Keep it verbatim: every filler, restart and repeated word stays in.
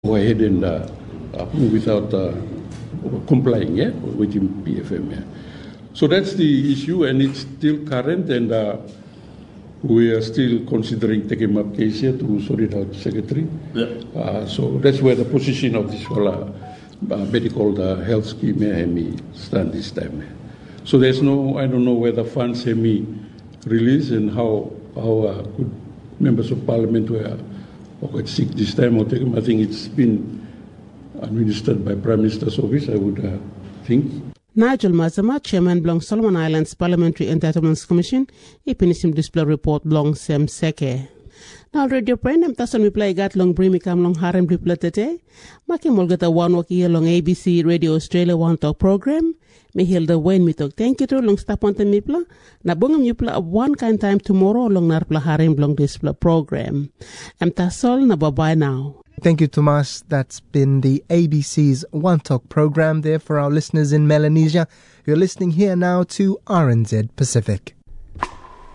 go ahead and uh, uh, without uh, complying, yeah, with P F M. Yeah. So that's the issue, and it's still current, and uh, we are still considering taking up case here to sort it out, Secretary. Yeah. Uh, so that's where the position of this whole uh, uh, medical uh, health scheme may stand this time. So there's no, I don't know whether funds have been released and how how uh, good members of parliament were or sick this time or take them. I think it's been administered by Prime Minister's office, I would uh, think. Nigel Mazama, Chairman belong Solomon Islands Parliamentary Entitlements Commission, ipinisim display report belong Sem Seke. Now radio friend, am tasan mi play gat long bring mi kam long harem dipla tete. Maki molgata one waki long A B C Radio Australia One Talk program. Mi hilda wen mi talk. Thank you to long staponte mi pla. Na bungam you pla one kind time tomorrow long narpla harem long display program. Am tasol na bye bye now. Thank you, Tomas. That's been the A B C's One Talk program there for our listeners in Melanesia. You're listening here now to R N Z Pacific.